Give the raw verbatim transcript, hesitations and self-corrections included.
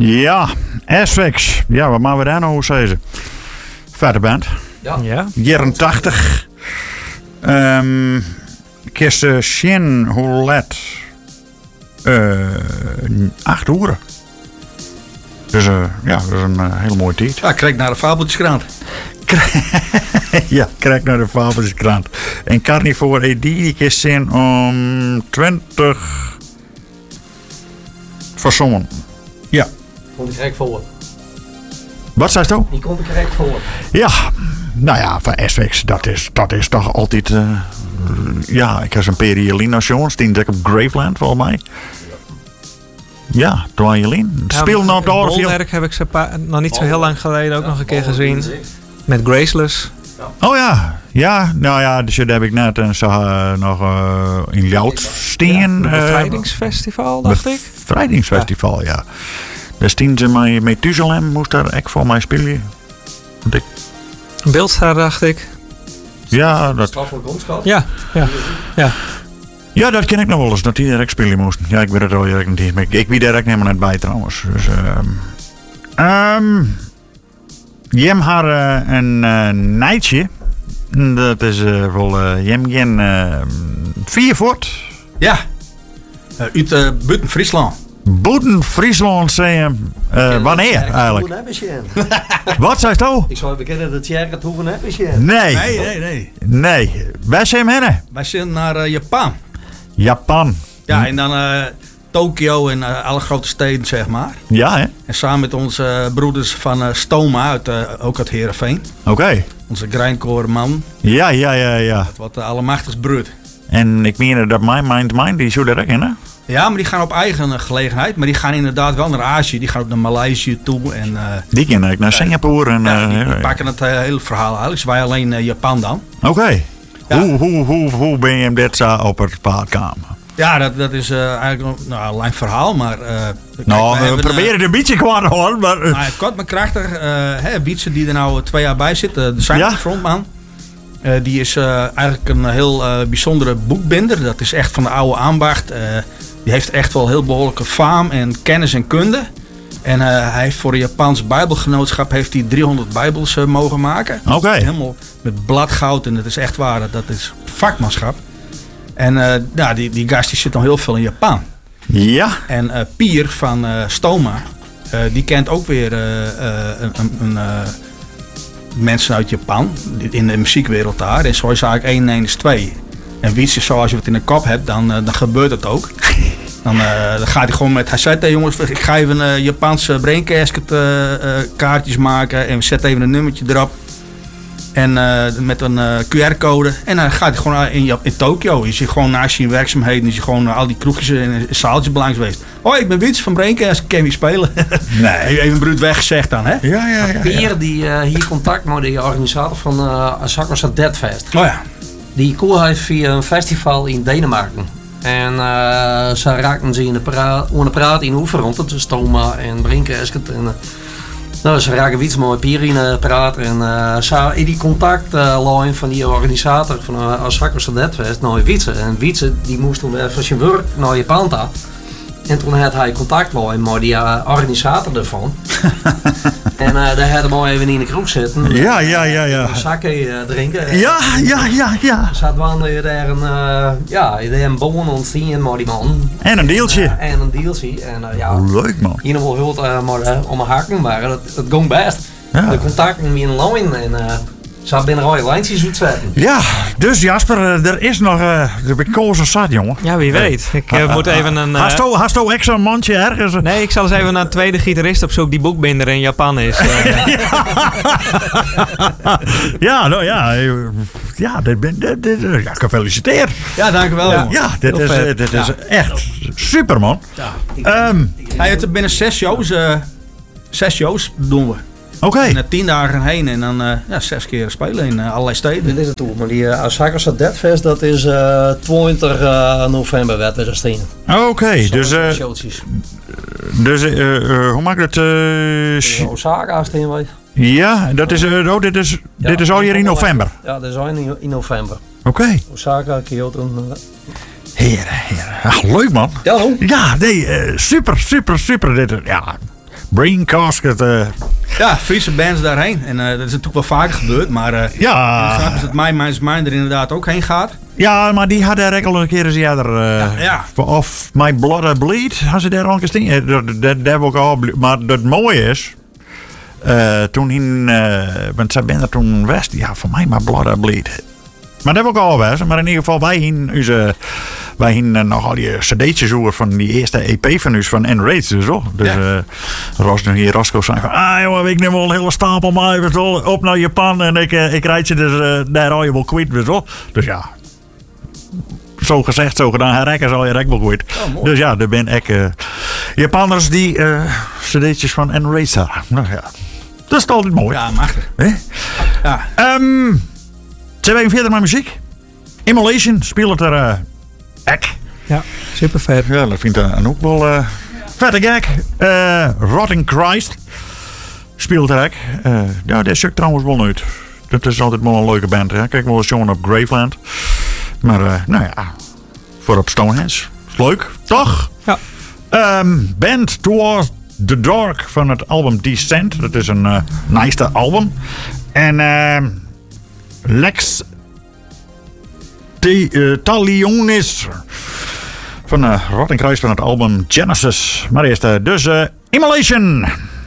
Ja, Asphyx. Ja, wat maken we daar nou zeggen? Vette band. Ja. Ja. Jaren tachtig. Um, Kisten zien hoe laat? Uh, acht uur. Dus uh, ja, dat is een uh, hele mooie tijd. Ja, krijg naar de Fabeltjeskrant. Ja, krijg naar de Fabeltjeskrant. En Carnivore E D die kist zien om twintig voor sommigen. Ja. Komt ik correct voor. Wat zei je nou? Die komt ik correct voor. Ja, nou ja, van Asphyx, dat is, dat is toch altijd... Uh, ja, ik heb een Periolino Jones, die ik op Graveland volgens mij. Ja, toen Jelien. Speel nog op de oorlog. Bolwerk heb ik ze pa- nog niet zo heel lang geleden ook nog een keer gezien. Met Graceless. Oh ja, ja, nou ja, dus dat heb ik net en zag uh, nog uh, in Joudsteen. Ja, uh, bevrijdingsfestival, dacht ik. Bevrijdingsfestival, ja. ja. Daar stien ze met Methuselem, moest daar echt voor mij spelen. Want ik... Beeldstar, dacht ik. Ja, dat... Ja, ja, ja. Ja, dat ken ik nog wel eens, dat die direct spelen moesten. Ja, ik weet het al direct niet. Maar ik, ik wie direct helemaal net bij trouwens. Dus, um, um, Jem haar uh, een uh, nijtje. Dat is uh, wel uh, Jem geen uh, vier voort. Ja, uh, uit uh, buiten Friesland. Buiten Friesland zeggen uh, wanneer eigenlijk? Wat zei je nou? Ik zou bekennen dat jij het hoeven heb je. Nee. Nee, nee, nee. Nee. Wij zijn hem heen. Wij zijn naar uh, Japan. Japan. Ja, en dan uh, Tokio en uh, alle grote steden, zeg maar. Ja, hè? En samen met onze uh, broeders van uh, Stoma, uit, uh, ook uit Heerenveen. Oké. Okay. Onze grindcore man. Ja, ja, ja, ja. Dat wordt uh, allemachtig broed. En ik meen dat mijn mind mind die zo direct in, hè? Ja, maar die gaan op eigen gelegenheid. Maar die gaan inderdaad wel naar Azië. Die gaan ook naar Maleisië toe. En, uh, die gaan ik naar Singapore. En, ja, die, uh, die pakken het uh, hele verhaal eigenlijk. Dus wij alleen uh, Japan dan. Oké. Okay. Ja. Hoe, hoe, hoe, hoe ben je hem dit zo op het paard komen? Ja, dat, dat is uh, eigenlijk nou, een lang verhaal. Maar, uh, nou, kijk, we, we proberen uh, een beetje kwart hoor. Maar, uh. nou, kort maar krachtig. Uh, hè, Wietse die er nou twee jaar bij zit. Uh, de zijn ja? frontman. Uh, die is uh, eigenlijk een heel uh, bijzondere boekbinder. Dat is echt van de oude ambacht. Uh, die heeft echt wel heel behoorlijke faam en kennis en kunde. En uh, hij heeft voor het Japans Bijbelgenootschap heeft hij driehonderd Bijbels uh, mogen maken. Oké. Okay. Helemaal met bladgoud en dat is echt waar. Dat is vakmanschap. En uh, ja, die, die gast die zit al heel veel in Japan. Ja. En uh, Pier van uh, Stoma, uh, die kent ook weer uh, uh, een... een uh, mensen uit Japan, in de muziekwereld daar. En zo is eigenlijk één en één is twee. En Wietse, zoals je het in de kop hebt, dan, uh, dan gebeurt het ook. Dan, uh, dan gaat hij gewoon met... Hij zei tegen jongens, ik ga even uh, Japanse braincasket uh, uh, kaartjes maken. En we zetten even een nummertje erop. En uh, met een uh, Q R-code. En dan gaat hij gewoon in, in Tokio. Is hij gewoon naast zijn werkzaamheden. Is hij gewoon uh, al die kroegjes en zaaltjes belangs geweest. Hoi, ik ben Wietse van Braincast. Kan je spelen? Nee. Even bruut weggezegd dan, hè? Ja, ja, ja. Peer die uh, hier contact met de organisator van uh, Asakos Dead Fest. Oh ja. Die koer heeft via een festival in Denemarken. En uh, ze raakten ze in de praat, onder de praat in Oeverrond. Tussen Stoma en Braincast. En, uh, nou, ze raken iets met Pier in de praat. En uh, ze in die contactlijn uh, van die organisator van uh, Asakos Dead Fest naar Wietse. En Wietse die moest toen uh, van zijn werk naar Japan gaan. En toen had hij contactlijn met die uh, organisator ervan. En uh, daar hadden we maar even in de kroeg zitten. Ja, ja, ja, ja. Een zakje uh, drinken. Ja, ja, ja, ja. Zat we daar een, uh, ja, een boon ontstaan met die man. En een deeltje. En, uh, en een deeltje. En uh, ja. Leuk man. Hier nog wel heel uh, maar, uh, om een haken, maar het, het ging best. Ja. De contacten met een lijn en uh, ze had binnen rode lijntjes uitzetten. Ja, dus Jasper, er is nog uh, de kozen zat, jongen. Ja, wie weet. Ik uh, moet even een... Uh... Hast u echt zo'n mandje ergens? Nee, ik zal eens even naar een tweede gitarist op zoek die boekbinder in Japan is. Uh. Ja, nou ja. Ja, dit, dit, dit, ja, gefeliciteerd. Ja, dankjewel. Ja, ja dit, is, uh, dit is ja. echt super, man. Ja. Um, Hij heeft binnen zes shows, uh, zes shows doen we. Oké. Okay. En uh, tien dagen heen en dan uh, ja, zes keer spelen in uh, allerlei steden. Dit is het toe, maar die uh, Asakos Dead Fest, dat is uh, twintig november werd er steen. Oké, okay, dus... Uh, dus uh, uh, hoe maak ik dat? Uh, Osaka steen wij. Ja, dat is, uh, oh, dit is, ja, dit is al hier in november. Ja, dat is al in, in november. Oké. Okay. Osaka, Kyoto. Uh, Heren, heren. Ach, leuk man. Ja, hoor. Ja, nee, uh, super, super, super. Dit, ja, Brain Casket. Uh, Ja, Friese bands daarheen. En uh, dat is natuurlijk wel vaker gebeurd. Maar uh, ja. ik is dat My Minds Mine er inderdaad ook heen gaat. Ja, maar die hadden er al een keer eens eerder. Uh, Ja, ja. Of My Blood I Bleed. Hadden ze daar al een keer staan. Dat, dat, dat ook al. Maar het mooie is. Uh, toen in. Uh, want ze ben er toen west. Ja, voor mij My Blood I Bleed. Maar dat heb ik al geweest. Maar in ieder geval, wij hingen onze, wij hingen nogal die cd'tjes hoor van die eerste E P van ons van Enraged. Dus, oh. dus Ja. uh, Ros nu hier, Roscoe zei van, ah joh, ik neem wel een hele stapel mee, weet je wel, op naar Japan en ik, uh, ik rijd je dus uh, daar al je wel kwijt, weet je wel. Dus ja, zo gezegd, zo gedaan, herrekken zal je rek wel kwijt. Oh, mooi. Dus ja, er ben ik uh, Japanners die uh, cd'tjes van Enraged hadden. Nou ja, dat is altijd mooi. Ja, machtig. Hè? Ja. Um, Zijn we even verder met muziek? Immolation speelt er uh, ek. Ja, super vet. Ja, dat vindt een ook wel uh, vette gek. Uh, Rotting Christ speelt er ek. Uh, ja, dat stuk trouwens wel nooit. Dat is altijd wel een leuke band. Hè? Kijk wel eens jongen op Graveland. Maar uh, nou ja, voor op Stonehenge. Is leuk, toch? Ja. Um, Band Towards the Dark van het album Descent. Dat is een uh, nice album. En uh, Lex T- uh, Talionis van uh, Rotting Christ van het album Genesis. Maar eerst uh, dus uh, Immolation.